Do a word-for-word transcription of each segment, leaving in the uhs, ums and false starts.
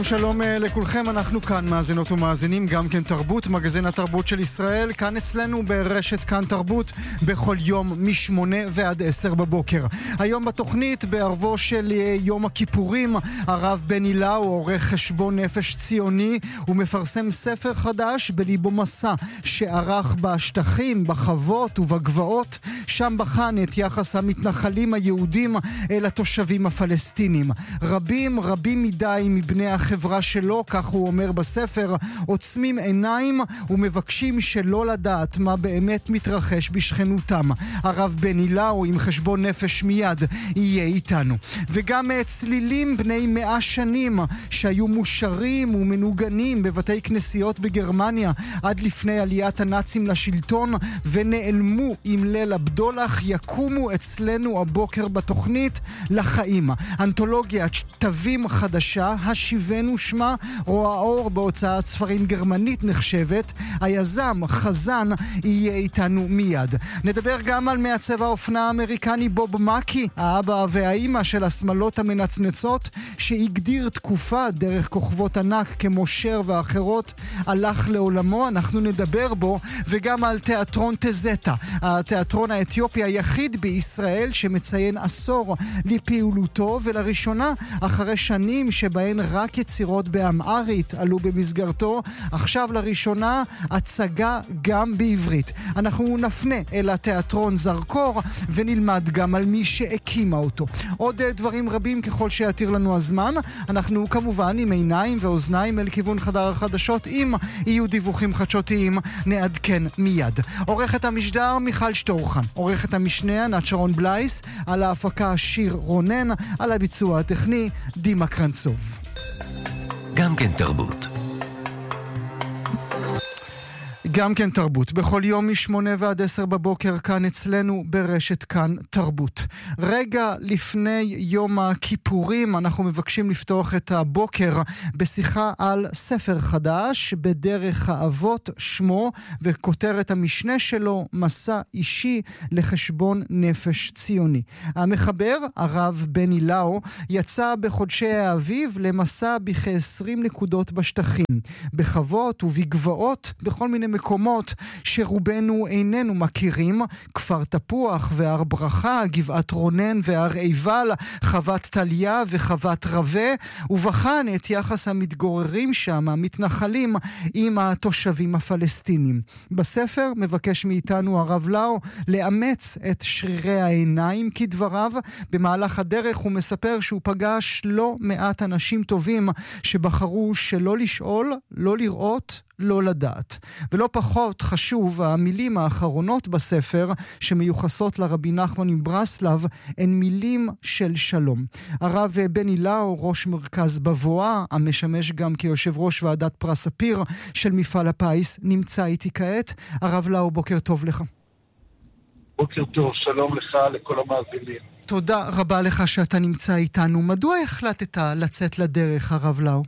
שלום לכולכם, אנחנו כאן מאזינות ומאזינים, גם כן תרבות, מגזין התרבות של ישראל, כאן אצלנו ברשת כאן תרבות, בכל יום משמונה ועד עשר בבוקר. היום בתוכנית, בערבו של יום הכיפורים, הרב בני לאו, עורך חשבון נפש ציוני, ומפרסם ספר חדש בליבו מסע, שערך בשטחים, בחוות ובגבעות, שם בחן את יחס המתנחלים היהודים אל התושבים הפלסטינים. רבים, רבים מדי מבני החברה שלו, כך הוא אומר בספר, עוצמים עיניים ומבקשים שלא לדעת מה באמת מתרחש בשכנותם. הרב בני לאו עם חשבון נפש מיד יהיה איתנו. וגם צלילים בני מאה שנים שהיו מושרים ומנוגנים בבתי כנסיות בגרמניה עד לפני עליית הנאצים לשלטון ונעלמו עם ליל הבדולח, יקומו אצלנו הבוקר בתוכנית לחיים. אנתולוגיית תווים חדשה, השיבנו שמה, רואה אור בהוצאת ספרים גרמנית נחשבת. היזם חזן יהיה איתנו מיד. נדבר גם על מעצב האופנה האמריקני בוב מקי, האבא והאימא של השמלות המנצנצות, שהגדיר תקופה דרך כוכבות ענק כמו שר ואחרות, הלך לעולמו. אנחנו נדבר בו. וגם על תיאטרון תזטה, התיאטרון האתיופי היחיד בישראל שמציין עשור לפעולתו, ולראשונה אחרי שנים שבהן רק יצירות באמהרית עלו במסגרתו, עכשיו לראשונה הצגה גם בעברית. אנחנו נפנה אל התיאטרון זרקור ונלמד גם על מי שהקימה אותו. עוד דברים רבים ככל שיתיר לנו הזמן. אנחנו כמובן עם עיניים ואוזניים אל כיוון חדר החדשות. אם יהיו דיווחים חדשותיים נעדכן מיד. עורכת המשדר מיכל שטורחן, עורכת המשנה ענת שרון בלייס, על ההפקה שיר רונן, על הביצוע הטכני דימה קרנצוב. גם כן תרבות. גם כן תרבות, בכל יום משמונה ועד עשר בבוקר כאן אצלנו ברשת כאן תרבות. רגע לפני יום הכיפורים אנחנו מבקשים לפתוח את הבוקר בשיחה על ספר חדש, בדרך האבות שמו, וכותרת המשנה שלו, מסע אישי לחשבון נפש ציוני. המחבר, הרב בני לאו, יצא בחודשי האביב למסע בכ-עשרים נקודות בשטחים, בחוות ובגבעות, בכל מיני מקומות שרובנו איננו מכירים, כפר תפוח והר ברכה, גבעת רונן והר עיבל, חוות טליה וחוות רווה, ובחן את יחס המתגוררים שם, המתנחלים, עם התושבים הפלסטינים. בספר מבקש מאיתנו הרב לאו לאמץ את שרירי העיניים כדבריו. במהלך הדרך הוא מספר שהוא פגש לא מעט אנשים טובים שבחרו שלא לשאול, לא לראות, לא לדעת. ולא פחות חשוב, המילים האחרונות בספר שמיוחסות לרבי נחמן מברסלב הן מילים של שלום. הרב בני לאו, ראש מרכז בבואה, המשמש גם כיושב ראש ועדת פרס ספיר של מפעל הפיס, נמצא איתי כעת. הרב לאו, בוקר טוב לך. בוקר טוב, שלום לך, לכל המאזינים. תודה רבה לך שאתה נמצא איתנו. מדוע החלטת לצאת לדרך, הרב לאו?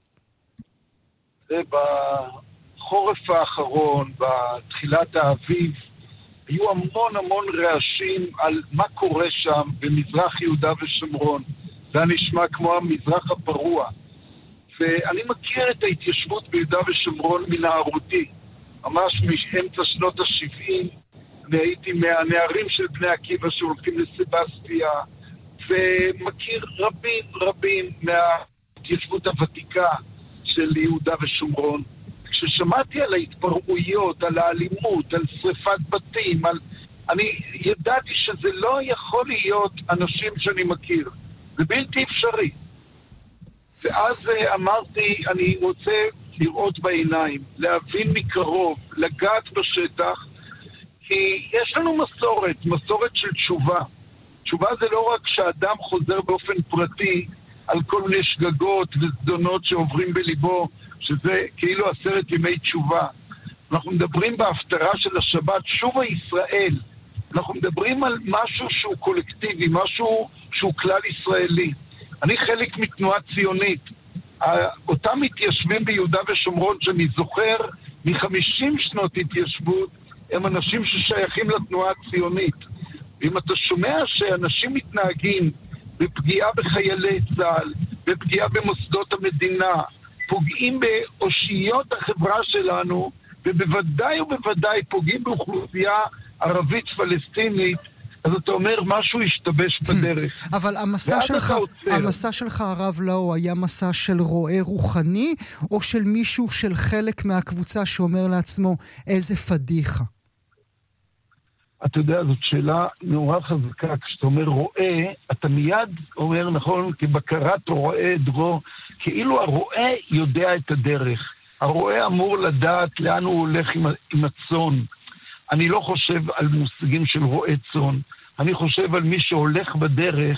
בחורף האחרון, בתחילת האביב, היו המון המון רעשים על מה קורה שם במזרח יהודה ושומרון. זה נשמע כמו המזרח הפרוע. ואני מכיר את ההתיישבות ביהודה ושומרון מנערותי, ממש מאמצע שנות ה-שבעים, והייתי מהנערים של בני עקיבא שהולכים לסבסטיה, ומכיר רבים רבים מההתיישבות הוותיקה של יהודה ושומרון. כששמעתי על ההתפרעויות, על האלימות, על שריפת בתים, על... אני ידעתי שזה לא יכול להיות אנשים שאני מכיר. זה בלתי אפשרי. ואז אמרתי, אני רוצה לראות בעיניים, להבין מקרוב, לגעת בשטח, כי יש לנו מסורת, מסורת של תשובה. תשובה זה לא רק שהאדם חוזר באופן פרטי על כל מיני שגגות וזדונות שעוברים בליבו, שזה כאילו עשרת ימי תשובה. אנחנו מדברים בהפטרה של השבת, שובה ישראל. אנחנו מדברים על משהו שהוא קולקטיבי, משהו שהוא כלל ישראלי. אני חלק מתנועה ציונית. אותם מתיישבים ביהודה ושומרון שאני זוכר מ-חמישים שנות התיישבות, הם אנשים ששייכים לתנועה הציונית. ואם אתה שומע שאנשים מתנהגים בפגיעה בחיילי צה"ל, בפגיעה במוסדות המדינה, פוגעים באושיות החברה שלנו, ובוודאי ובוודאי פוגעים באוכלוסייה ערבית פלסטינית, אז אתה אומר, משהו השתבש בדרך. אבל המסע שלך, המסע שלך, הרב לאו, היה מסע של רועה רוחני, או של מישהו של חלק מהקבוצה שאומר לעצמו, איזה פדיחה? אתה יודע, זאת שאלה נורא חזקה. כשאתה אומר רועה, אתה מיד אומר, נכון, כבקרת רועה דרו, כאילו הרועה יודע את הדרך. הרועה אמור לדעת לאן הוא הולך עם, עם הצאן. אני לא חושב על מושגים של רועה צאן. אני חושב על מי שהולך בדרך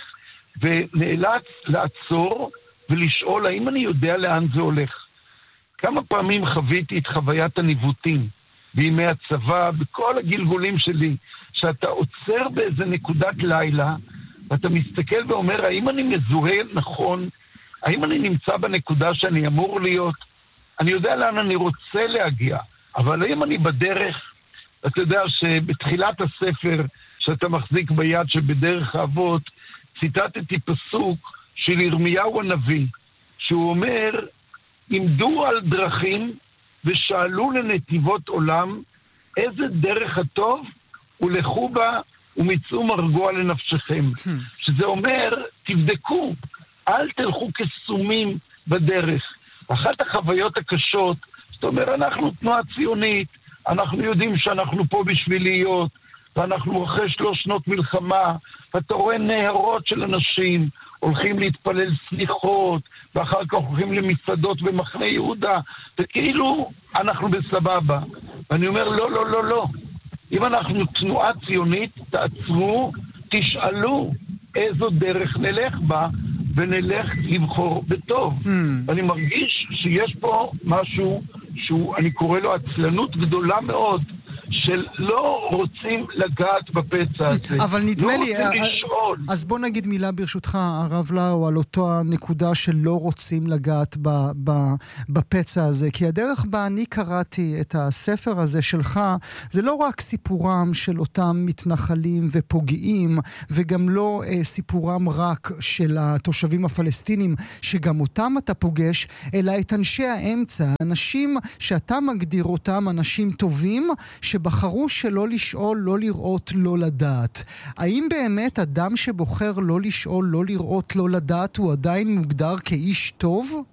ונאלץ לעצור ולשאול האם אני יודע לאן זה הולך. כמה פעמים חוויתי את חוויית הניווטים בימי הצבא, בכל הגלגולים שלי, שאתה עוצר באיזה נקודת לילה, ואתה מסתכל ואומר, האם אני מזוהה נכון? האם אני נמצא בנקודה שאני אמור להיות? אני יודע לאן אני רוצה להגיע, אבל האם אני בדרך? אתה יודע שבתחילת הספר שאתה מחזיק ביד שבדרך האבות, ציטטתי פסוק של ירמיהו הנביא, שהוא אומר, עמדו על דרכים ושאלו לנתיבות עולם, איזה דרך הטוב, ולכו בה ומצאו מרגוע לנפשכם. שזה אומר, תבדקו, אל תלכו כסומים בדרך. אחת החוויות הקשות, זאת אומרת, אנחנו תנועה ציונית, אנחנו יודעים שאנחנו פה בשביל להיות, ואנחנו אחרי שלוש שנות מלחמה, ואתה רואה נהרות של אנשים, הולכים להתפלל סליחות, ואחר כך הולכים למסעדות במחנה יהודה, וכאילו אנחנו בסבבה. ואני אומר, לא, לא, לא, לא. אם אנחנו תנועה ציונית, תעצרו, תשאלו איזו דרך נלך בה, ונלך לבחור בטוב. Mm. ואני מרגיש שיש פה משהו שהוא, אני קורא לו עצלנות גדולה מאוד, של לא רוצים לגעת בפצע הזה. אבל נדמה לא לי, רוצים לשאול. אז בוא נגיד מילה ברשותך, הרב לאו, על אותו הנקודה שלא רוצים לגעת ב, ב, בפצע הזה, כי הדרך בה אני קראתי את הספר הזה שלך, זה לא רק סיפורם של אותם מתנחלים ופוגעים, וגם לא אה, סיפורם רק של התושבים הפלסטינים, שגם אותם אתה פוגש, אלא את אנשי האמצע, אנשים שאתה מגדיר אותם, אנשים טובים, שבחרו שלא לשאול, לא לראות, לא לדעת. האם באמת אדם שבוחר לא לשאול, לא לראות, לא לדעת, הוא עדיין מוגדר כאיש טוב?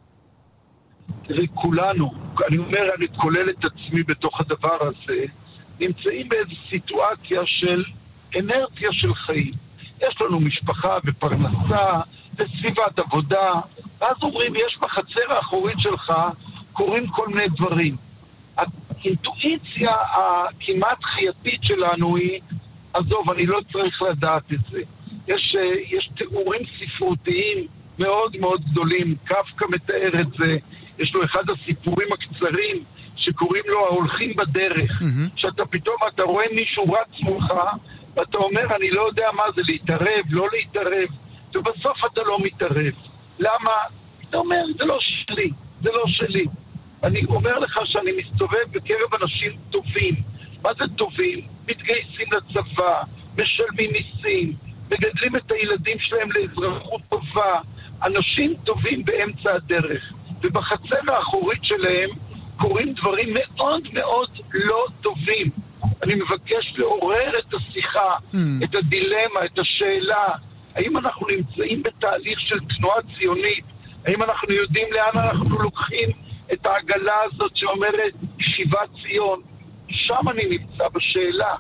תראי, כולנו, אני אומר, אני כולל את עצמי בתוך הדבר הזה, נמצאים באיזו סיטואציה של אנרציה של חיים. יש לנו משפחה ופרנסה וסביבת עבודה, ואז אומרים, יש בחצר האחורית שלך, קוראים כל מיני דברים. האינטואיציה הכמעט חייתית שלנו היא, עזוב, אני לא צריך לדעת את זה. יש, יש תיאורים ספרותיים מאוד מאוד גדולים, קפקא מתאר את זה, יש לו אחד הסיפורים הקצרים שקוראים לו ההולכים בדרך, mm-hmm. שאתה פתאום אתה רואה מישהו רץ מולך, ואתה אומר, אני לא יודע מה זה, להתערב, לא להתערב, ובסוף אתה לא מתערב. למה? אתה אומר, זה לא שלי, זה לא שלי. אני אומר לך שאני מסתובב בקרב אנשים טובים. מה זה טובים? מתגייסים לצבא, משלמים מיסים, מגדלים את הילדים שלהם לאזרחות טובה. אנשים טובים באמצע הדרך. ובחצר האחורית שלהם קורים דברים מאוד מאוד לא טובים. אני מבקש לעורר את השיחה, mm. את הדילמה, את השאלה. האם אנחנו נמצאים בתהליך של תנועה ציונית? האם אנחנו יודעים לאן אנחנו לוקחים את העגלה הזאת שאומרת שיבת ציון? שם אני נמצא בשאלה.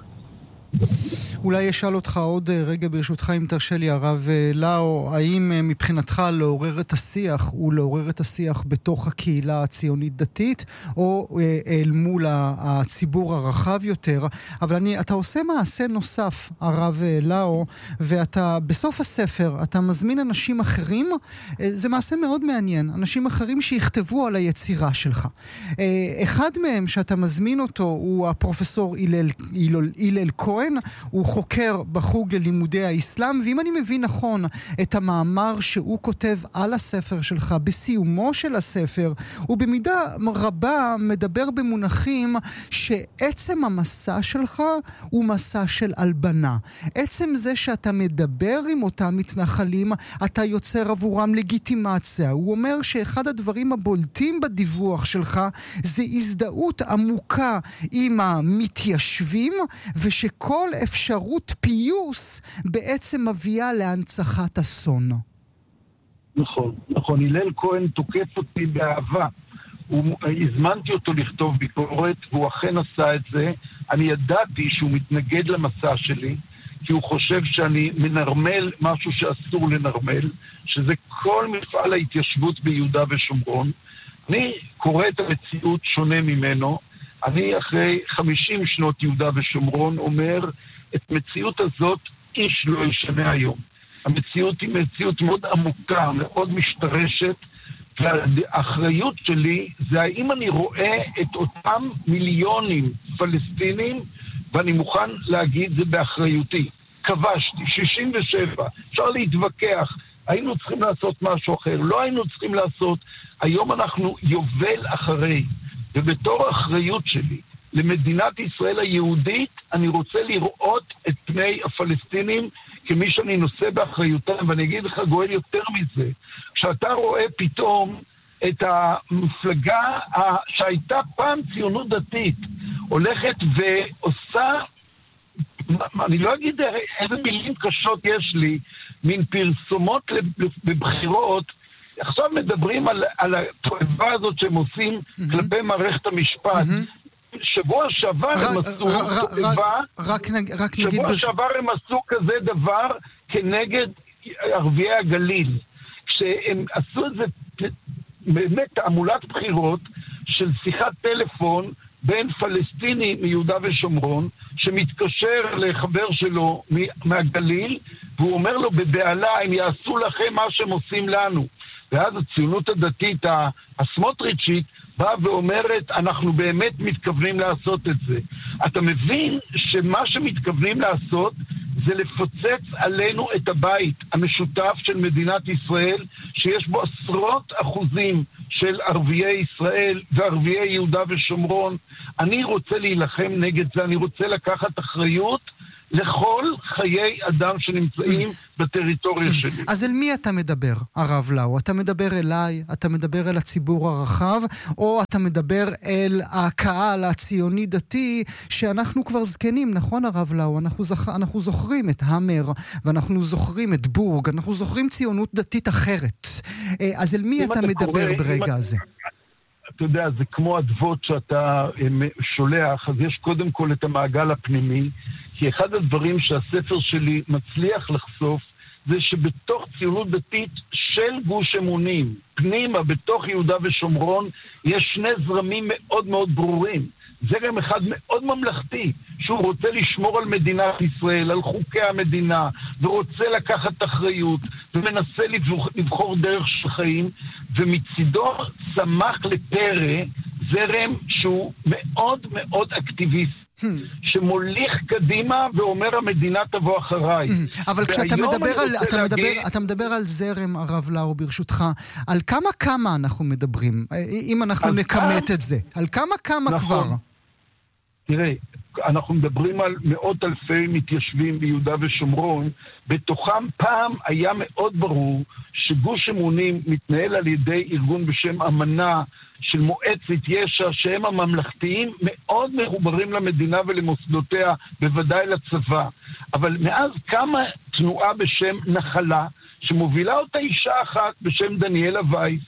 אולי אשאל אותך עוד רגע ברשותך, אם תרשה לי, הרב לאו, האם מבחינתך לעורר את השיח הוא לעורר את השיח בתוך הקהילה הציונית דתית, או אל מול הציבור הרחב יותר? אבל אני, אתה עושה מעשה נוסף, הרב לאו, ואתה בסוף הספר, אתה מזמין אנשים אחרים, זה מעשה מאוד מעניין, אנשים אחרים שיכתבו על היצירה שלך. אחד מהם שאתה מזמין אותו הוא הפרופסור הלל, הלל, הלל כהן, הוא חוקר בחוג ללימודי האסלאם, ואם אני מבין נכון את המאמר שהוא כותב על הספר שלך, בסיומו של הספר, הוא במידה רבה מדבר במונחים שעצם המסע שלך הוא מסע של אלבנה. עצם זה שאתה מדבר עם אותם מתנחלים, אתה יוצר עבורם לגיטימציה. הוא אומר שאחד הדברים הבולטים בדיווח שלך זה הזדהות עמוקה עם המתיישבים, ושכל אפשרות פיוס בעצם מביאה להנצחת אסון. נכון, נכון. הלל כהן תוקף אותי באהבה. הוא, הזמנתי אותו לכתוב ביקורת, והוא אכן עשה את זה. אני ידעתי שהוא מתנגד למסע שלי, כי הוא חושב שאני מנרמל משהו שאסור לנרמל, שזה כל מפעל ההתיישבות ביהודה ושומרון. אני קורא את המציאות שונה ממנו. אני אחרי חמישים שנות יהודה ושומרון אומר, את המציאות הזאת איש לא ישנה היום. המציאות היא מציאות מאוד עמוקה, מאוד משתרשת, והאחריות שלי זה האם אני רואה את אותם מיליונים פלסטינים, ואני מוכן להגיד זה באחריותי. כבשתי, שישים ושבע, אפשר להתווכח, היינו צריכים לעשות משהו אחר, לא היינו צריכים לעשות, היום אנחנו יובל אחרי, ובתור האחריות שלי למדינת ישראל היהודית, אני רוצה לראות את פני הפלסטינים כמי שאני נושא באחריותם, ואני אגיד לך גואל יותר מזה, כשאתה רואה פתאום את המפלגה שהייתה פעם ציונות דתית, הולכת ועושה, אני לא אגיד איזה מילים קשות יש לי, מין פרסומות בבחירות, עכשיו מדברים על, על התועבה הזאת שהם עושים mm-hmm. כלפי מערכת המשפט. Mm-hmm. שבוע שעבר הם עשו תועבה, שבוע שעבר הם עשו כזה דבר כנגד ערביי הגליל. כשהם עשו את זה באמת תעמולת בחירות של שיחת טלפון בין פלסטיני מיהודה ושומרון, שמתקשר לחבר שלו מהגליל, והוא אומר לו בבעלה, הם יעשו לכם מה שהם עושים לנו. ואז הציונות הדתית, הסמוטריצ'ית, באה ואומרת, אנחנו באמת מתכוונים לעשות את זה. אתה מבין שמה שמתכוונים לעשות, זה לפוצץ עלינו את הבית המשותף של מדינת ישראל, שיש בו עשרות אחוזים של ערביי ישראל וערביי יהודה ושומרון. אני רוצה להילחם נגד זה, אני רוצה לקחת אחריות לכל חיי אדם שנמצאים בטריטוריה שלי. אז אל מי אתה מדבר, הרב לאו? אתה מדבר אליי, אתה מדבר אל הציבור הרחב, או אתה מדבר אל הקהל הציוני דתי, שאנחנו כבר זקנים, נכון הרב לאו? אנחנו, זכ... אנחנו זוכרים את המר, ואנחנו זוכרים את בורג, אנחנו זוכרים ציונות דתית אחרת. אז אל מי אתה, אתה מדבר קורא, ברגע אתה... הזה? אתה יודע, זה כמו הדבות שאתה שולח, אז יש קודם כל את המעגל הפנימי, כי אחד הדברים שהספר שלי מצליח לחשוף, זה שבתוך ציונות דתית של גוש אמונים, פנימה, בתוך יהודה ושומרון, יש שני זרמים מאוד מאוד ברורים. זרם אחד מאוד ממלכתי, שהוא רוצה לשמור על מדינת ישראל, על חוקי המדינה, ורוצה לקחת אחריות, ומנסה לבחור דרך של חיים, ומצידו צמח לפרא זרם שהוא מאוד מאוד אקטיביסט, שמוליך קדימה ואומר המדינה תבוא אחריי. אבל כשאתה מדבר על, אתה מדבר, אתה מדבר על זרם, הרב לאו, ברשותך, על כמה כמה אנחנו מדברים, אם אנחנו נכמת את זה, על כמה כמה כבר? תראה, אנחנו מדברים על מאות אלפי מתיישבים ביהודה ושומרון, בתוכם פעם היה מאוד ברור שגוש אמונים מתנהל על ידי ארגון בשם אמנה של מועצת יש"ע, שהם הממלכתיים מאוד מחוברים למדינה ולמוסדותיה, בוודאי לצבא. אבל מאז קמה תנועה בשם נחלה, שמובילה אותה אישה אחת בשם דניאלה וייס,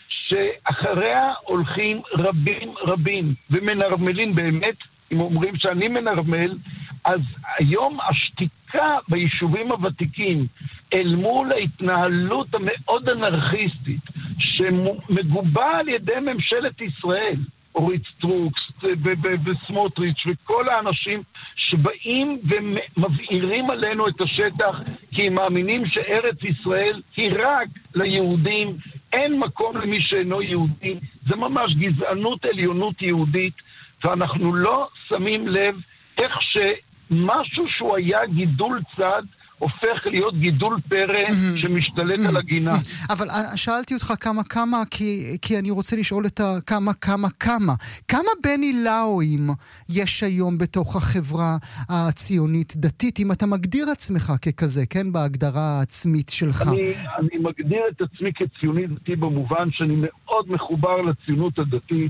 שאחריה הולכים רבים רבים ומנרמלים באמת. אם אומרים שאני מנרמל, אז היום השתיקה ביישובים הוותיקים אל מול ההתנהלות המאוד אנרכיסטית שמגובה על ידי ממשלת ישראל, אורית סטרוק וסמוטריץ' וכל האנשים שבאים ומבעירים עלינו את השטח כי הם מאמינים שארץ ישראל היא רק ליהודים, אין מקום למי שאינו יהודי, זה ממש גזענות עליונות יהודית, ואנחנו לא שמים לב איך משהו שהוא היה גידול צד, הופך להיות גידול פרא שמשתלט על הגינה. אבל שאלתי אותך כמה כמה, כי, כי אני רוצה לשאול את כמה כמה כמה. כמה בני לאוים יש היום בתוך החברה הציונית דתית, אם אתה מגדיר עצמך ככזה, כן? בהגדרה העצמית שלך. אני, אני מגדיר את עצמי כציוני דתי במובן שאני מאוד מחובר לציונות הדתית,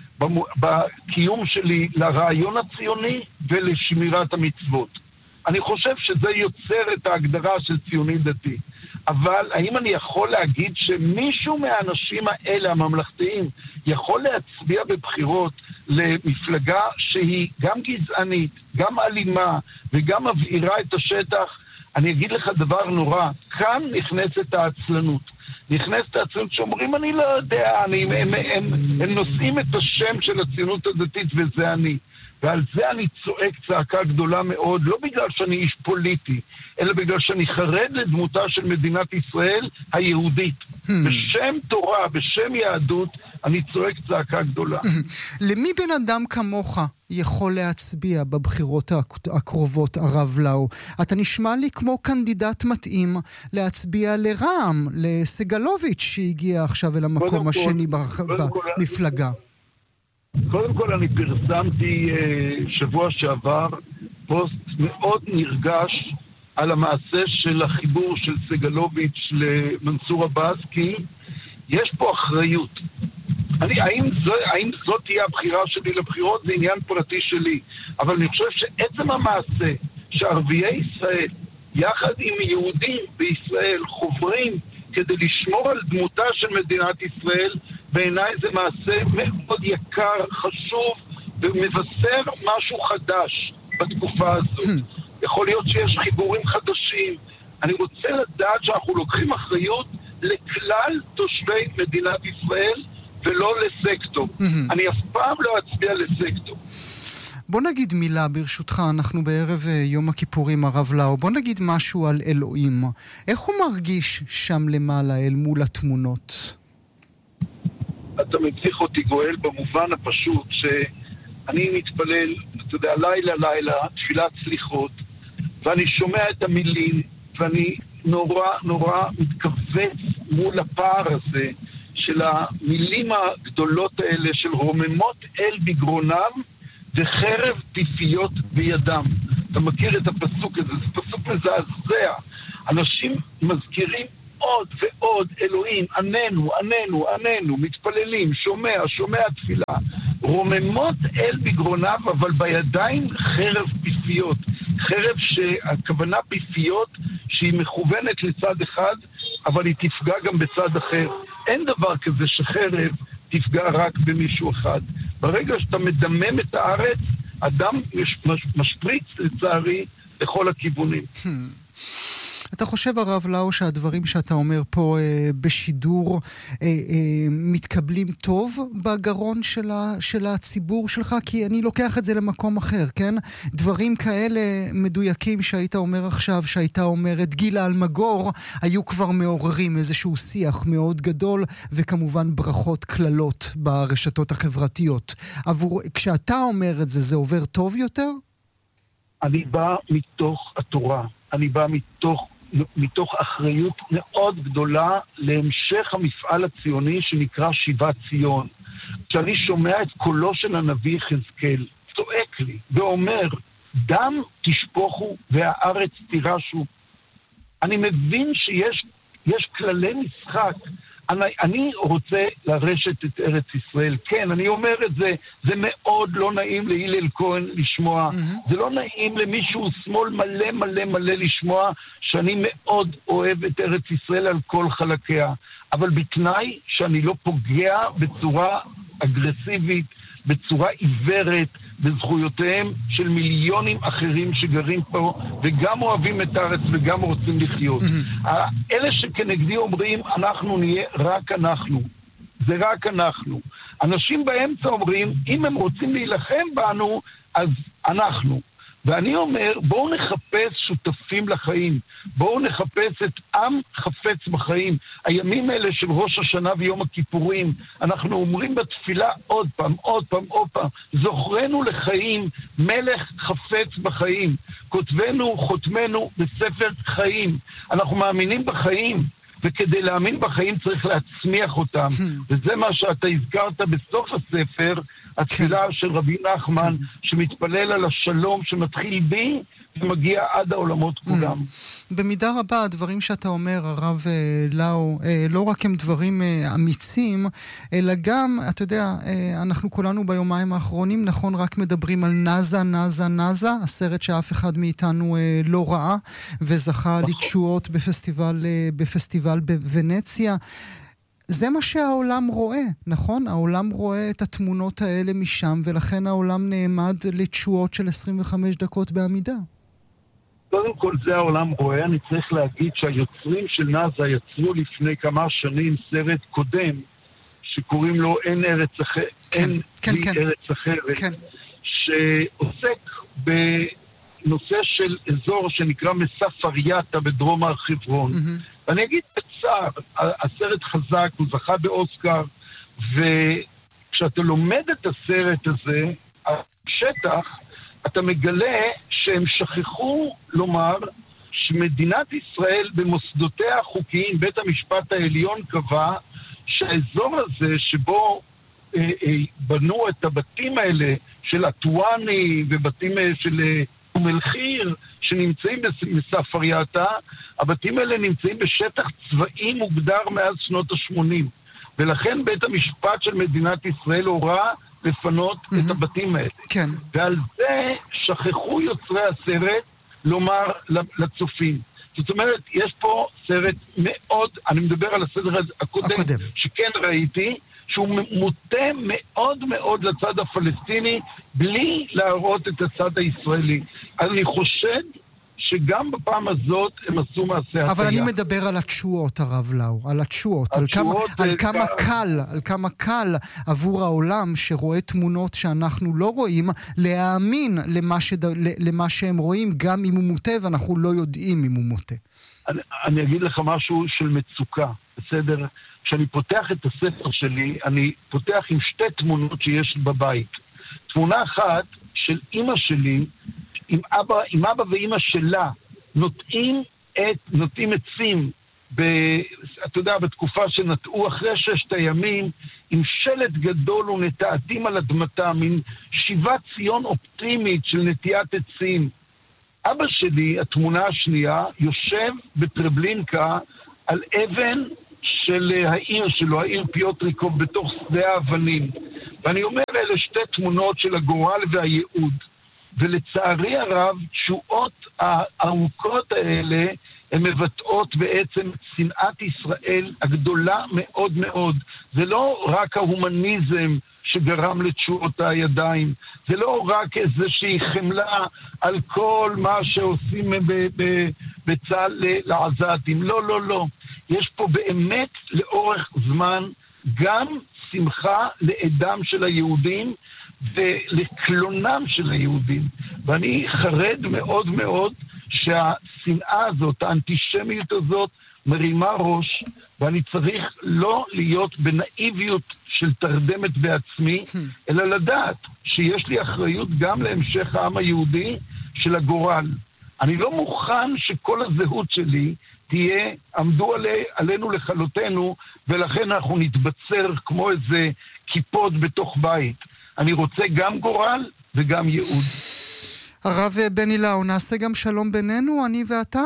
בקיום שלי לרעיון הציוני ולשמירת המצוות. אני חושב שזה יוצר את ההגדרה של ציוני דתי. אבל האם אני יכול להגיד שמישהו מהאנשים האלה, הממלכתיים, יכול להצביע בבחירות למפלגה שהיא גם גזענית, גם אלימה וגם מבעירה את השטח? אני אגיד לך דבר נורא, כאן נכנסת העצלנות. נכנסת העצלנות שאומרים, אני לא יודע, אני, הם, הם, הם, הם נושאים את השם של הציונות הדתית וזה אני. ועל זה אני צועק צעקה גדולה מאוד, לא בגלל שאני איש פוליטי, אלא בגלל שאני חרד לדמותה של מדינת ישראל היהודית. בשם תורה, בשם יהדות, אני צועק צעקה גדולה. למי בן אדם כמוך יכול להצביע בבחירות הקרובות, הרב לאו? אתה נשמע לי כמו קנדידט מתאים להצביע לרע"מ, לסגלוביץ' שהגיע עכשיו אל המקום השני במפלגה. קודם כל אני פרסמתי שבוע שעבר פוסט מאוד נרגש על המעשה של החיבור של סגלוביץ' למנסור עבאס, כי יש פה אחריות. אני, האם, זו, האם זאת תהיה הבחירה שלי לבחירות? זה עניין פרטי שלי. אבל אני חושב שעצם המעשה שערביי ישראל, יחד עם יהודים בישראל, חוברים כדי לשמור על דמותה של מדינת ישראל, בעיניי זה מעשה מאוד יקר, חשוב, ומבשר משהו חדש בתקופה הזו. יכול להיות שיש חיבורים חדשים. אני רוצה לדעת שאנחנו לוקחים אחריות לכלל תושבי מדינת ישראל, ולא לסקטור. אני אף פעם לא אצביע לסקטור. בוא נגיד מילה ברשותך, אנחנו בערב יום הכיפורים הרב לאו, בוא נגיד משהו על אלוהים. איך הוא מרגיש שם למעלה אל מול התמונות? אתה מציח אותי גואל במובן הפשוט שאני מתפלל, אתה יודע, לילה לילה, תפילת סליחות, ואני שומע את המילים, ואני נורא נורא מתכווץ מול הפער הזה, של המילים הגדולות האלה של רוממות אל בגרונם וחרב פיפיות בידם. אתה מכיר את הפסוק הזה, זה פסוק מזעזע. אנשים מזכירים עוד ועוד אלוהים, עננו, עננו, עננו, מתפללים, שומע, שומע תפילה. רוממות אל בגרונם, אבל בידיים חרב פיפיות. חרב שהכוונה פיפיות שהיא מכוונת לצד אחד, אבל היא תפגע גם בצד אחר. אין דבר כזה שחרב תפגע רק במישהו אחד. ברגע שאתה מדמם את הארץ, אדם משפריץ לצערי לכל הכיוונים. אתה חושב הרב לאו שהדברים שאתה אומר פה אה, בשידור אה, אה, מתקבלים טוב בגרון של, ה, של הציבור שלך? כי אני לוקח את זה למקום אחר, כן? דברים כאלה מדויקים שהיית אומר עכשיו, שהייתה אומרת גילה אלמגור, היו כבר מעוררים איזשהו שיח מאוד גדול, וכמובן ברכות כללות ברשתות החברתיות. עבור, כשאתה אומר את זה, זה עובר טוב יותר? אני בא מתוך התורה, אני בא מתוך מתוך אחריות מאוד גדולה להמשך המפעל הציוני שנקרא שיבת ציון. כשאני שומע את קולו של הנביא חזקאל, צועק לי ואומר, דם תשפוכו והארץ תירשו. אני מבין שיש יש כללי משחק. אני, אני רוצה לרשת את ארץ ישראל. כן, אני אומר את זה, זה מאוד לא נעים להילל כהן לשמוע. Mm-hmm. זה לא נעים למישהו שמאל מלא מלא מלא לשמוע שאני מאוד אוהב את ארץ ישראל על כל חלקיה. אבל בתנאי שאני לא פוגע בצורה אגרסיבית, בצורה עיוורת, בזכויותיהם של מיליונים אחרים שגרים פה וגם אוהבים את הארץ וגם רוצים לחיות. אלה שכנגדי אומרים אנחנו נהיה רק אנחנו, זה רק אנחנו. אנשים באמצע אומרים אם הם רוצים להילחם בנו אז אנחנו. ואני אומר, בואו נחפש שותפים לחיים, בואו נחפש את עם חפץ בחיים. הימים האלה של ראש השנה ויום הכיפורים, אנחנו אומרים בתפילה עוד פעם, עוד פעם, עוד פעם, זוכרנו לחיים, מלך חפץ בחיים, כותבנו, חותמנו בספר חיים. אנחנו מאמינים בחיים, וכדי להאמין בחיים צריך להצמיח אותם, וזה מה שאתה הזכרת בסוף הספר, התפילה של רבי נחמן, שמתפלל על השלום שמתחיל בי ומגיע עד העולמות כולם. במידה רבה, הדברים שאתה אומר, הרב לאו, לא רק הם דברים אמיצים, אלא גם, אתה יודע, אנחנו כולנו ביומיים האחרונים, נכון, רק מדברים על נזה, נזה, נזה, הסרט שאף אחד מאיתנו לא ראה, וזכה לתשואות בפסטיבל, בפסטיבל בוונציה. זה מה שהעולם רואה, נכון? העולם רואה את התמונות האלה משם, ולכן העולם נעמד לתשואות של עשרים וחמש דקות בעמידה. קודם כל זה העולם רואה. אני צריך להגיד שהיוצרים של נזה יצרו לפני כמה שנים סרט קודם, שקוראים לו אין ארץ אחרת, כן, אין כן, לי כן. ארץ אחרת, כן. שעוסק בנושא של אזור שנקרא מסף אריאטה בדרום הר חברון. Mm-hmm. ואני אגיד בצער, הסרט חזק, הוא זכה באוסקר, וכשאתה לומד את הסרט הזה, השטח, אתה מגלה שהם שכחו לומר שמדינת ישראל במוסדותיה החוקיים, בית המשפט העליון קבע שהאזור הזה שבו אה, אה, בנו את הבתים האלה של הטואני ובתים של אום אל-חיר שנמצאים בסף אריאטה, הבתים האלה נמצאים בשטח צבאי מוגדר מאז שנות ה-שמונים, ולכן בית המשפט של מדינת ישראל הורה לפנות mm-hmm. את הבתים האלה. כן. ועל זה שכחו יוצרי הסרט לומר לצופים. זאת אומרת, יש פה סרט מאוד, אני מדבר על הסרט הקודם, הקודם. שכן ראיתי, שהוא מוטה מאוד מאוד לצד הפלסטיני, בלי להראות את הצד הישראלי. אני חושד שגם בפעם הזאת הם עשו מעשה אבל אני מדבר על התשואות, הרב לאו, על התשואות, על כמה, על כמה קל, על כמה קל עבור העולם שרואה תמונות שאנחנו לא רואים, להאמין למה, שד... למה שהם רואים, גם אם הוא מוטה, ואנחנו לא יודעים אם הוא מוטה. אני, אני אגיד לך משהו של מצוקה, בסדר? כשאני פותח את הספר שלי, אני פותח עם שתי תמונות שיש בבית. תמונה אחת של אמא שלי, עם אבא, עם אבא ואמא שלה, נוטעים את, נוטעים עצים, ב, אתה יודע, בתקופה שנטעו אחרי ששת הימים, עם שלט גדול ונטעתים על אדמתם, עם שיבת ציון אופטימית של נטיית עצים. אבא שלי, התמונה השנייה, יושב בטרבלינקה על אבן של העיר שלו, העיר פיוטריקוב, בתוך שדה האבנים. ואני אומר, אלה שתי תמונות של הגורל והייעוד. ולצערי הרב, תשואות הארוכות האלה, הן מבטאות בעצם שנאת ישראל הגדולה מאוד מאוד. זה לא רק ההומניזם שגרם לתשואות הידיים, זה לא רק איזושהי חמלה על כל מה שעושים בצה"ל לעזתים. לא, לא, לא. יש פה באמת לאורך זמן גם שמחה לעדם של היהודים, ולקלונם של היהודים. ואני חרד מאוד מאוד שהשנאה הזאת, האנטישמיות הזאת, מרימה ראש, ואני צריך לא להיות בנאיביות של תרדמת בעצמי, אלא לדעת שיש לי אחריות גם להמשך העם היהודי של הגורל. אני לא מוכן שכל הזהות שלי תהיה, עמדו עלי, עלינו לכלותנו, ולכן אנחנו נתבצר כמו איזה כיפות בתוך בית. אני רוצה גם גורל וגם ייעוד. הרב בני לאו, נעשה גם שלום בינינו, אני ואתה?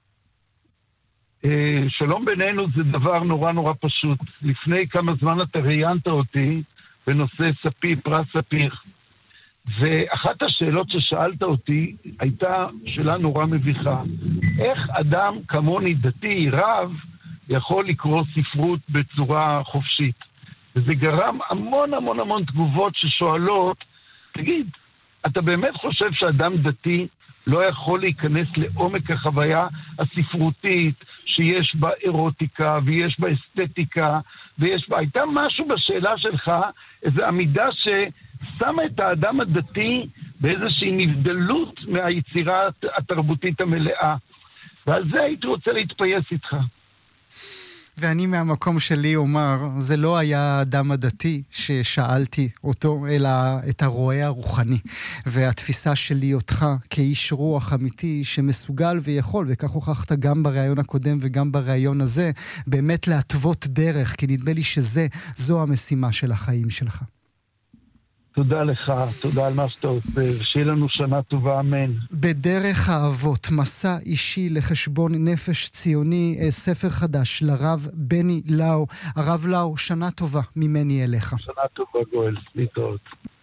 שלום בינינו זה דבר נורא נורא פשוט. לפני כמה זמן אתה ראיינת אותי בנושא ספיר, פרס ספיר. ואחת השאלות ששאלת אותי הייתה שאלה נורא מביכה. איך אדם כמוני דתי, רב, יכול לקרוא ספרות בצורה חופשית? וזה גרם המון המון המון תגובות ששואלות, תגיד, אתה באמת חושב שאדם דתי לא יכול להיכנס לעומק החוויה הספרותית שיש בה אירוטיקה ויש בה אסתטיקה ויש בה, הייתה משהו בשאלה שלך, איזו עמידה ששמה את האדם הדתי באיזושהי נבדלות מהיצירה התרבותית המלאה. ועל זה הייתי רוצה להתפייס איתך. ואני מהמקום שלי אומר, זה לא היה האדם הדתי ששאלתי אותו, אלא את הרועה הרוחני. והתפיסה שלי אותך כאיש רוח אמיתי שמסוגל ויכול, וכך הוכחת גם בראיון הקודם וגם בראיון הזה, באמת להתוות דרך, כי נדמה לי שזה, זו המשימה של החיים שלך. תודה לך, תודה על מה שאתה עושה, ושיהיה לנו שנה טובה, אמן. בדרך האבות, מסע אישי לחשבון נפש ציוני, ספר חדש לרב בני לאו. הרב לאו, שנה טובה ממני אליך. שנה טובה גואל, להתראות.